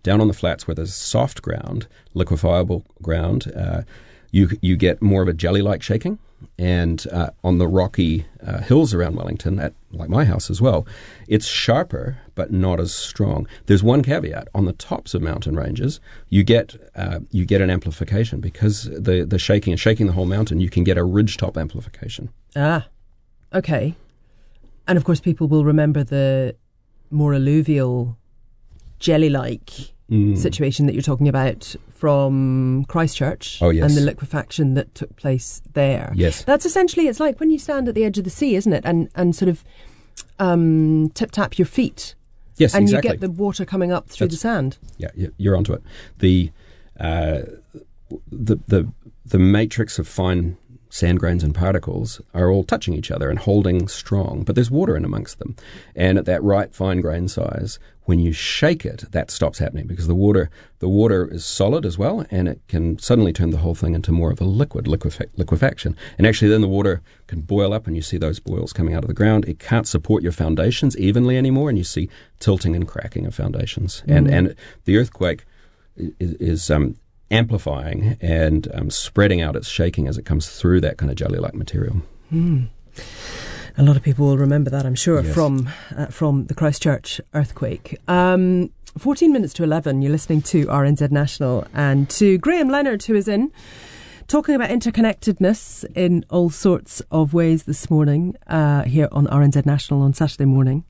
Down on the flats where there's soft ground, liquefiable ground, you get more of a jelly-like shaking. And on the rocky hills around Wellington, like my house as well, it's sharper but not as strong. There's one caveat: on the tops of mountain ranges, you get an amplification because the shaking is shaking the whole mountain. You can get a ridgetop amplification. Ah, okay. And of course, people will remember the more alluvial, jelly-like situation that you're talking about from Christchurch. Oh, yes. And the liquefaction that took place there. Yes. That's essentially, it's like when you stand at the edge of the sea, isn't it? And sort of tip-tap your feet. Yes, and exactly. You get the water coming up through the sand. Yeah, you're onto it. The matrix of fine sand grains and particles are all touching each other and holding strong, but there's water in amongst them. And at that right fine grain size, when you shake it, that stops happening because the water is solid as well, and it can suddenly turn the whole thing into more of a liquefaction. And actually then the water can boil up and you see those boils coming out of the ground. It can't support your foundations evenly anymore, and you see tilting and cracking of foundations. And the earthquake is amplifying and spreading out its shaking as it comes through that kind of jelly-like material. A lot of people will remember that, I'm sure, yes. from the Christchurch earthquake. 14 minutes to 11, you're listening to RNZ National and to Graham Leonard, who is in, talking about interconnectedness in all sorts of ways this morning here on RNZ National on Saturday morning.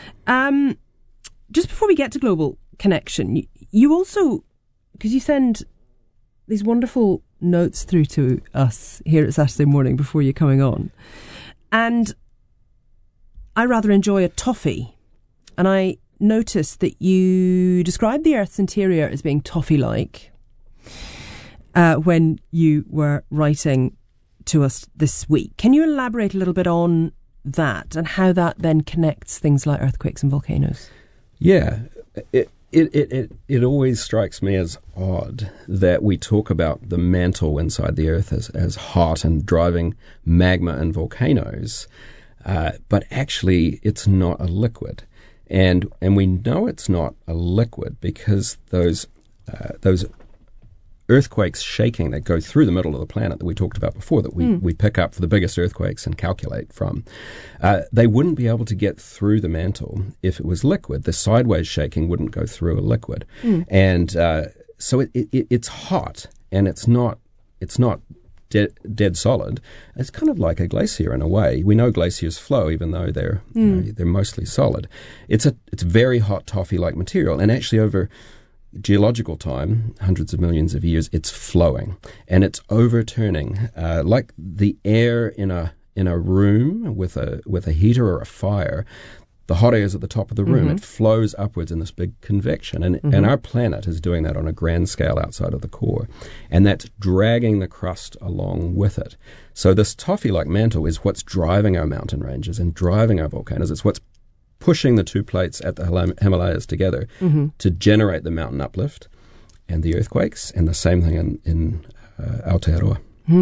Just before we get to Global Connection, you also, because you send these wonderful notes through to us here at Saturday morning before you're coming on, and I rather enjoy a toffee, and I noticed that you described the Earth's interior as being toffee-like when you were writing to us this week. Can you elaborate a little bit on that and how that then connects things like earthquakes and volcanoes? Yeah, it always strikes me as odd that we talk about the mantle inside the Earth as hot and driving magma and volcanoes, but actually it's not a liquid. And we know it's not a liquid because those earthquakes shaking that go through the middle of the planet that we talked about before, that we pick up for the biggest earthquakes and calculate from, they wouldn't be able to get through the mantle if it was liquid. The sideways shaking wouldn't go through a liquid. And so it's hot, and it's not dead solid. It's kind of like a glacier in a way. We know glaciers flow even though they're mostly solid. It's very hot toffee-like material, and actually over geological time, hundreds of millions of years, it's flowing and it's overturning, like the air in a room with a heater or a fire. The hot air is at the top of the room. It flows upwards in this big convection, and our planet is doing that on a grand scale outside of the core, and that's dragging the crust along with it. So this toffee-like mantle is what's driving our mountain ranges and driving our volcanoes. It's what's pushing the two plates at the Himalayas together to generate the mountain uplift and the earthquakes, and the same thing in Aotearoa.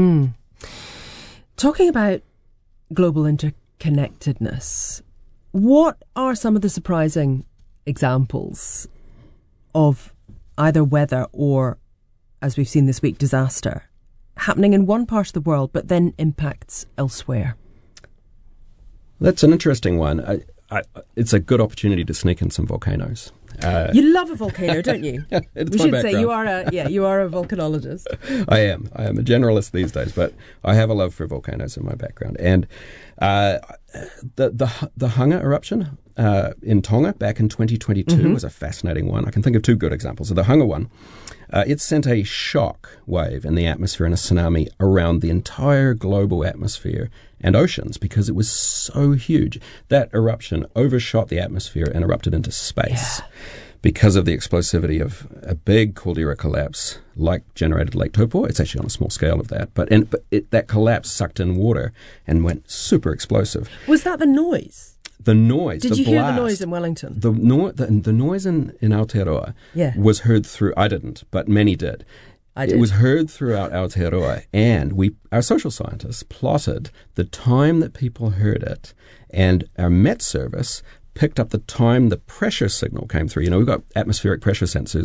Talking about global interconnectedness, what are some of the surprising examples of either weather or, as we've seen this week, disaster happening in one part of the world but then impacts elsewhere? That's an interesting one. It's a good opportunity to sneak in some volcanoes. You love a volcano, don't you? It's we my should background. say you are a volcanologist. I am a generalist these days, but I have a love for volcanoes in my background. And the Hunga eruption in Tonga back in 2022 was a fascinating one. I can think of two good examples. So the Hunga one, it sent a shock wave in the atmosphere and a tsunami around the entire global atmosphere and oceans because it was so huge. That eruption overshot the atmosphere and erupted into space because of the explosivity of a big caldera collapse like generated Lake Taupo. It's actually on a small scale of that. But that collapse sucked in water and went super explosive. Was that the noise? The noise, Did the you blast, hear the noise in Wellington? The noise in Aotearoa was heard through, I didn't, but many did. I did. It was heard throughout Aotearoa, and our social scientists plotted the time that people heard it, and our Met service picked up the time the pressure signal came through. You know, we've got atmospheric pressure sensors